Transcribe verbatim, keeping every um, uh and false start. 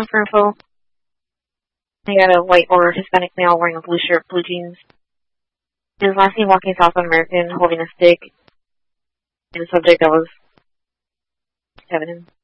For info. They got a white or Hispanic male wearing a blue shirt, blue jeans. He was last seen walking south on American, holding a stick. And the subject that was Kevin.